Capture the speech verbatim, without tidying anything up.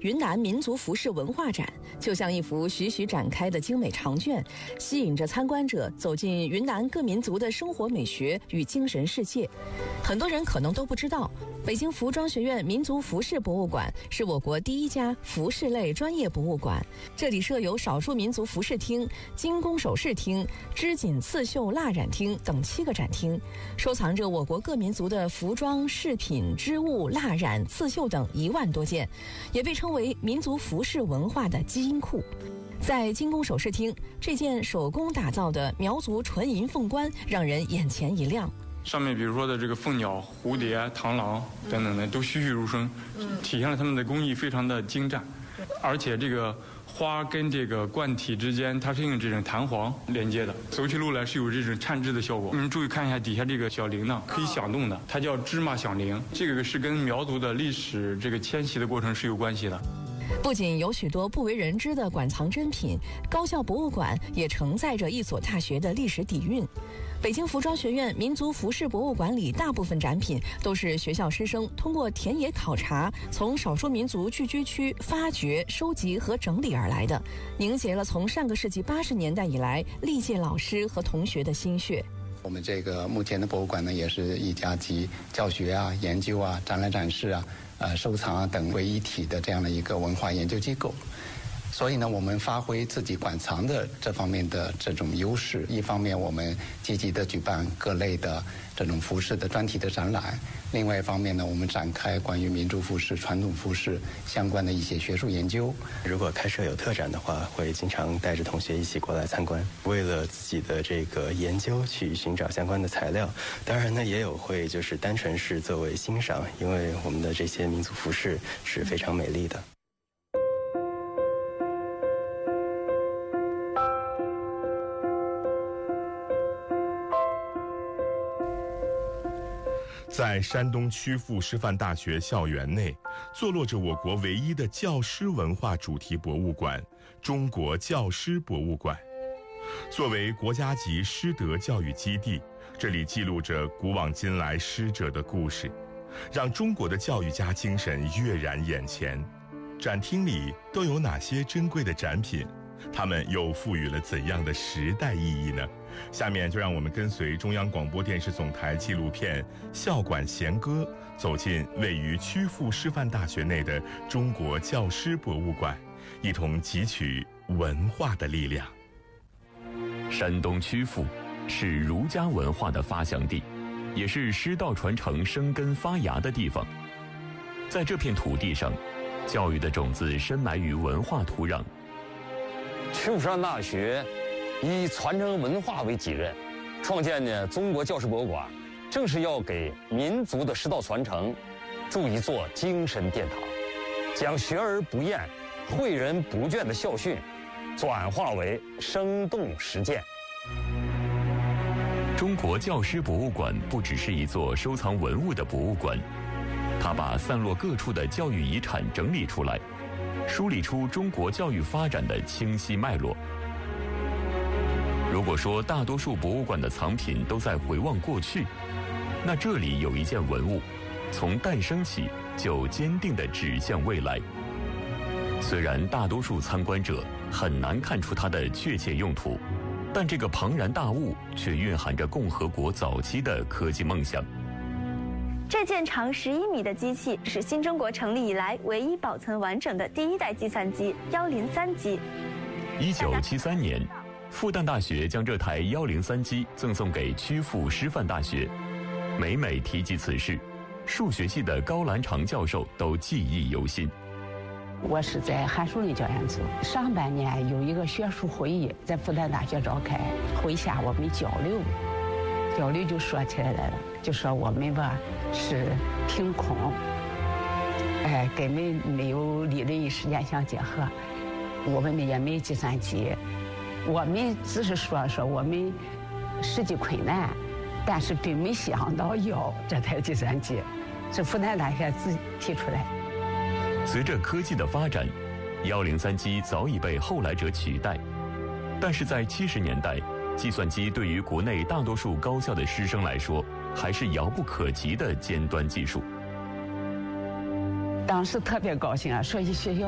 云南民族服饰文化展，就像一幅徐徐展开的精美长卷，吸引着参观者走进云南各民族的生活美学与精神世界。很多人可能都不知道，北京服装学院民族服饰博物馆是我国第一家服饰类专业博物馆，这里设有少数民族服饰厅、精工首饰厅、织锦刺绣蜡染厅等七个展厅，收藏着我国各民族的服装、饰品、织物、蜡染、刺绣等一万多件，也被称为民族服饰文化的基因库。在精工首饰厅，这件手工打造的苗族纯银凤冠让人眼前一亮。 上面比如说的这个凤鸟、蝴蝶、螳螂等等的都栩栩如生，体现了他们的工艺非常的精湛，而且这个花跟这个冠体之间它是用这种弹簧连接的，走起路来是有这种颤支的效果。你们注意看一下底下这个小铃铛，可以响动的，它叫芝麻响铃，这个是跟苗族的历史这个迁徙的过程是有关系的。 不仅有许多不为人知的馆藏珍品，高校博物馆也承载着一所大学的历史底蕴。北京服装学院民族服饰博物馆里大部分展品都是学校师生通过田野考察，从少数民族聚居区发掘、收集和整理而来的，凝结了从上个世纪八十年代以来历届老师和同学的心血。 我们这个目前的博物馆呢，也是一家集教学啊、研究啊、展览展示啊、呃收藏啊等为一体的这样的一个文化研究机构。所以呢，我们发挥自己馆藏的这方面的这种优势，一方面我们积极的举办各类的这种服饰的专题的展览，另外一方面呢，我们展开关于民族服饰、传统服饰相关的一些学术研究。 如果开设有特展的话，会经常带着同学一起过来参观，为了自己的这个研究去寻找相关的材料。当然呢，也有会就是单纯是作为欣赏，因为我们的这些民族服饰是非常美丽的。 在山东曲阜师范大学校园内，坐落着我国唯一的教师文化主题博物馆——中国教师博物馆。作为国家级师德教育基地，这里记录着古往今来师者的故事，让中国的教育家精神跃然眼前。展厅里都有哪些珍贵的展品？它们又赋予了怎样的时代意义呢？下面就让我们跟随中央广播电视总台纪录片《校馆弦歌》，走进位于曲阜师范大学内的中国教师博物馆，一同汲取文化的力量。 山东曲阜是儒家文化的发祥地，也是师道传承生根发芽的地方。在这片土地上，教育的种子深埋于文化土壤。 曲阜师范大学以传承文化为己任，创建呢中国教师博物馆，正是要给民族的师道传承筑一座精神殿堂，将学而不厌、诲人不倦的校训转化为生动实践。 中国教师博物馆不只是一座收藏文物的博物馆，它把散落各处的教育遗产整理出来，梳理出中国教育发展的清晰脉络。如果说大多数博物馆的藏品都在回望过去，那这里有一件文物，从诞生起就坚定地指向未来。虽然大多数参观者很难看出它的确切用途，但这个庞然大物却蕴含着共和国早期的科技梦想。 这件长十一米的机器是新中国成立以来唯一保存完整的第一代计算机幺零三机。 一九七三年，复旦大学将这台幺零三机赠送给曲阜师范大学。每每提及此事，数学系的高兰长教授都记忆犹新。 我是在函数类教研组，上半年有一个学术会议在复旦大学召开，会下我们交流，交流就说起来了，就说我们吧是凭空，哎，根本没有理论与实践相结合，我们也没计算机，我们只是说说我们实际困难，但是并没想到要这台计算机，是复旦大学自己提出来。 随着科技的发展，幺零三机早已被后来者取代，但是在七十年代，计算机对于国内大多数高校的师生来说，还是遥不可及的尖端技术。 当时特别高兴啊，说一学校